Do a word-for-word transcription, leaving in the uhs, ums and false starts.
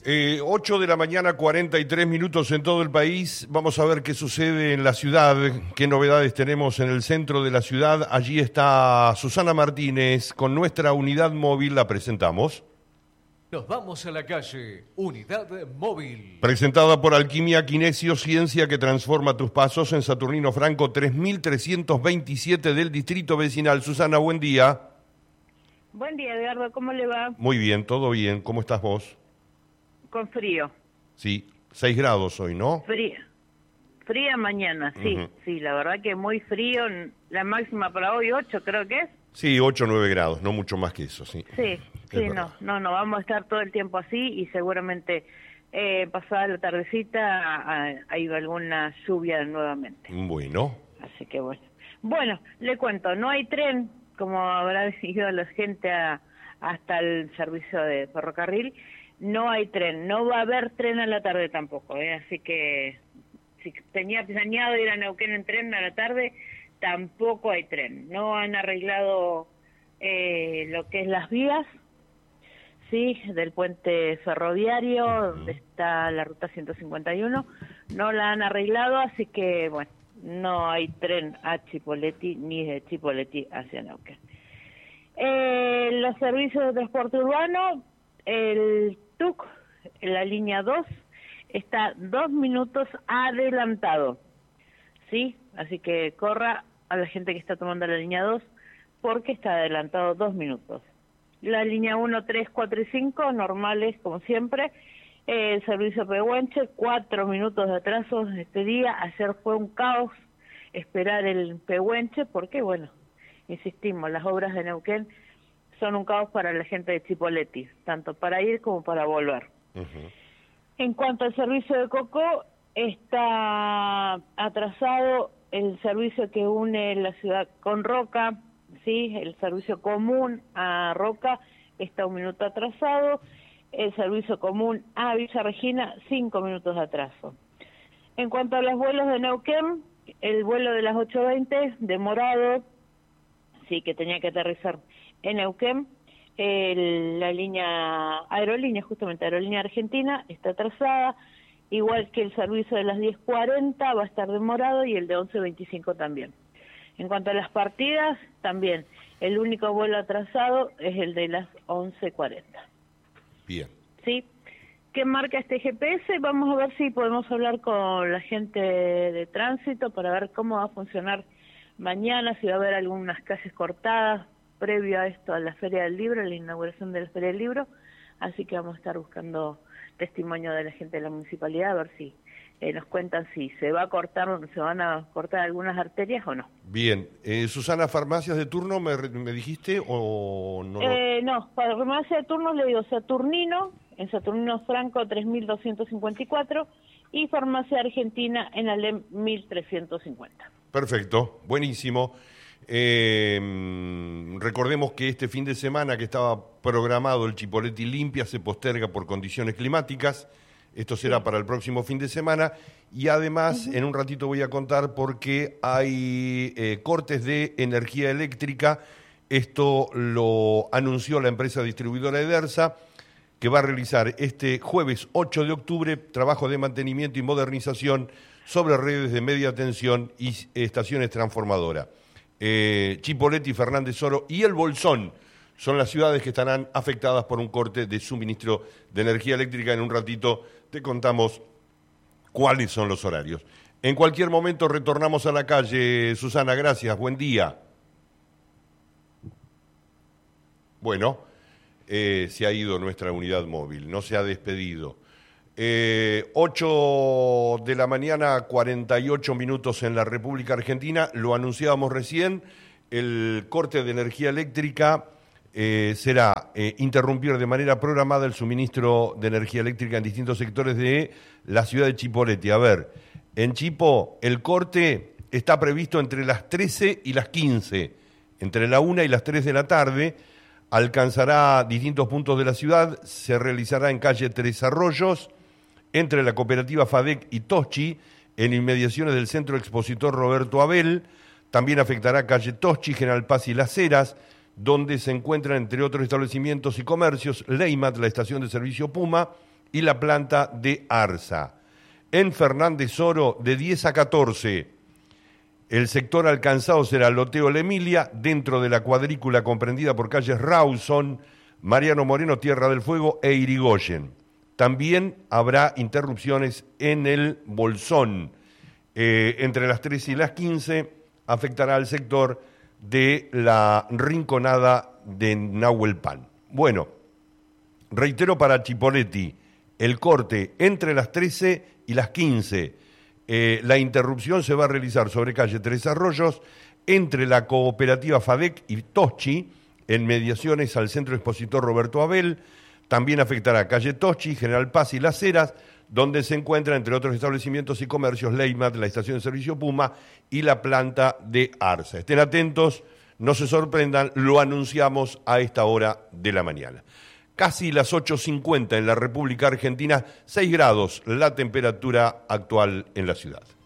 Eh, ocho de la mañana, cuarenta y tres minutos en todo el país. Vamos a ver qué sucede en la ciudad, qué novedades tenemos en el centro de la ciudad. Allí está Susana Martínez con nuestra unidad móvil, la presentamos. Nos vamos a la calle, Unidad Móvil. Presentada por Alquimia Kinesio, ciencia que transforma tus pasos, en Saturnino Franco tres mil trescientos veintisiete del Distrito Vecinal. Susana, buen día. Buen día, Edgardo, ¿cómo le va? Muy bien, todo bien. ¿Cómo estás vos? Con frío. Sí, seis grados hoy, ¿no? Fría. Fría mañana, sí. Uh-huh. Sí, la verdad que muy frío. La máxima para hoy, ocho creo que es. Sí, ocho o nueve grados, no mucho más que eso, sí. Sí, sí, no, no, no, vamos a estar todo el tiempo así y seguramente eh, pasada la tardecita hay alguna lluvia nuevamente. Bueno. Así que bueno. Bueno, le cuento, no hay tren, como habrá decidido la gente a, hasta el servicio de ferrocarril. No hay tren, no va a haber tren a la tarde tampoco, ¿eh? Así que si tenía planeado ir a Neuquén en tren a la tarde, tampoco hay tren. No han arreglado eh, lo que es las vías, sí, del puente ferroviario, uh-huh. donde está la ruta ciento cincuenta y uno, no la han arreglado, así que bueno, no hay tren a Chipoleti ni de Chipoleti hacia Neuquén. Eh, los servicios de transporte urbano, el T U C, la línea dos, está dos minutos adelantado, ¿sí? Así que corra a la gente que está tomando la línea dos, porque está adelantado dos minutos. La línea uno, tres, cuatro y cinco, normales como siempre. Eh, el servicio Pehuenche, cuatro minutos de atraso este día. Ayer fue un caos esperar el Pehuenche, porque bueno, insistimos, las obras de Neuquén son un caos para la gente de Chipoleti, tanto para ir como para volver. Uh-huh. En cuanto al servicio de Cocó, está atrasado el servicio que une la ciudad con Roca, sí, el servicio común a Roca está un minuto atrasado, el servicio común a Villa Regina, cinco minutos de atraso. En cuanto a los vuelos de Neuquén, el vuelo de las ocho veinte, demorado, sí, que tenía que aterrizar en Neuquén, el, la línea aerolínea, justamente aerolínea argentina, está atrasada, igual que el servicio de las diez cuarenta va a estar demorado y el de once veinticinco también. En cuanto a las partidas, también, el único vuelo atrasado es el de las once cuarenta. Bien. ¿Sí? ¿Qué marca este G P S? Vamos a ver si podemos hablar con la gente de tránsito para ver cómo va a funcionar mañana, si va a haber algunas calles cortadas previo a esto, a la Feria del Libro, a la inauguración de la Feria del Libro, así que vamos a estar buscando testimonio de la gente de la municipalidad, a ver si eh, nos cuentan si se va a cortar o se van a cortar algunas arterias o no. Bien, eh, Susana, ¿farmacias de turno me, me dijiste o no? Eh, no, farmacia de turno le digo Saturnino, en Saturnino Franco tres mil doscientos cincuenta y cuatro y farmacia argentina en Alem mil trescientos cincuenta. Perfecto, buenísimo. Eh, recordemos que este fin de semana que estaba programado el Chipoleti Limpia se posterga por condiciones climáticas. Esto será sí. para el próximo fin de semana y además uh-huh. en un ratito voy a contar por qué hay eh, cortes de energía eléctrica. Esto lo anunció la empresa distribuidora Edersa, que va a realizar este jueves ocho de octubre trabajo de mantenimiento y modernización sobre redes de media tensión y estaciones transformadoras. Eh, Chipoleti, Fernández Oro y El Bolsón son las ciudades que estarán afectadas por un corte de suministro de energía eléctrica. En un ratito te contamos cuáles son los horarios. En cualquier momento retornamos a la calle. Susana, gracias, buen día. Bueno, eh, se ha ido nuestra unidad móvil, no se ha despedido. Eh, ocho de la mañana, cuarenta y ocho minutos en la República Argentina, lo anunciábamos recién, el corte de energía eléctrica eh, será eh, interrumpir de manera programada el suministro de energía eléctrica en distintos sectores de la ciudad de Chipoleti. A ver, en Chipo el corte está previsto entre las trece y las quince, entre la una y las tres de la tarde, alcanzará distintos puntos de la ciudad, se realizará en calle Tres Arroyos, entre la cooperativa FADEC y Toschi, en inmediaciones del Centro Expositor Roberto Abel. También afectará calle Toschi, General Paz y Las Heras, donde se encuentran, entre otros establecimientos y comercios, Leimat, la estación de servicio Puma, y la planta de Arza. En Fernández Oro, de diez a catorce, el sector alcanzado será Loteo La Emilia, dentro de la cuadrícula comprendida por calles Rawson, Mariano Moreno, Tierra del Fuego e Irigoyen. También habrá interrupciones en el Bolsón. Eh, entre las trece y las quince afectará al sector de la Rinconada de Nahuelpan. Bueno, reitero para Chipoleti, el corte entre las trece y las quince. Eh, la interrupción se va a realizar sobre calle Tres Arroyos, entre la cooperativa FADEC y Toschi, en mediaciones al Centro Expositor Roberto Abel. También afectará calle Toschi, General Paz y Las Heras, donde se encuentra, entre otros establecimientos y comercios, Leymat, la estación de servicio Puma y la planta de Arza. Estén atentos, no se sorprendan, lo anunciamos a esta hora de la mañana. Casi las ocho cincuenta en la República Argentina, seis grados la temperatura actual en la ciudad.